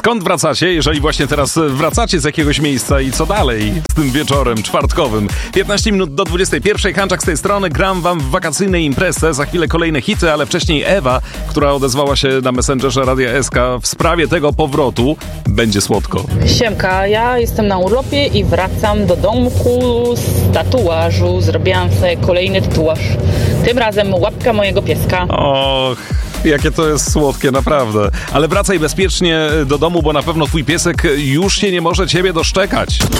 Skąd wracacie, jeżeli właśnie teraz wracacie z jakiegoś miejsca i co dalej z tym wieczorem czwartkowym? 15 minut do 21. Hanczak z tej strony. Gram wam w wakacyjnej imprezie. Za chwilę kolejne hity, ale wcześniej Ewa, która odezwała się na Messengerze Radia SK w sprawie tego powrotu. Będzie słodko. Siemka, ja jestem na urlopie i wracam do domku z tatuażu. Zrobiłam sobie kolejny tatuaż. Tym razem łapka mojego pieska. Och, jakie to jest słodkie, naprawdę. Ale wracaj bezpiecznie do domu, bo na pewno twój piesek już się nie może ciebie doszczekać.